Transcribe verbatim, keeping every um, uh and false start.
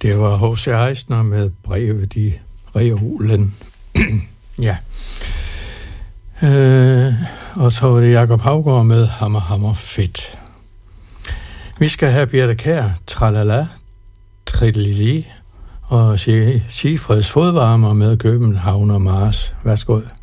Det var H C Eisner med brevet i reolen. Ja. Øh, og så var det Jakob Haugaard med Hammer, hammer, fedt. Vi skal have Birthe Kjær, Tralala, Trilili og Sigfreds fodvarmer med København og Mars. Værsgo.